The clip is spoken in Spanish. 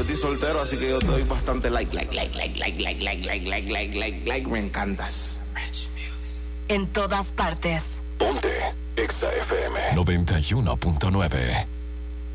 estoy soltero, así que yo estoy bastante like. Me encantas. En todas partes. Ponte Exa FM 91.9.